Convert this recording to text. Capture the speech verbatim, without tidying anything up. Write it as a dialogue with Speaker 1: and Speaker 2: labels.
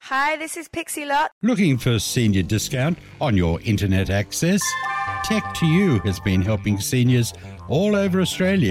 Speaker 1: Hi, this is Pixie Lot.
Speaker 2: Looking for senior discount on your internet access? Tech to You has been helping seniors all over Australia